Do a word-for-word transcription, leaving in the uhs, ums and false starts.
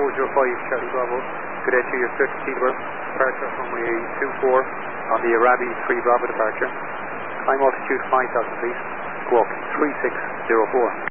zero five Charlie Bravo. Good day to you, Sir Peterborough. Departure from runway two four on the Arabi three Bravo departure. Climb altitude five thousand feet. Squawk three six zero four.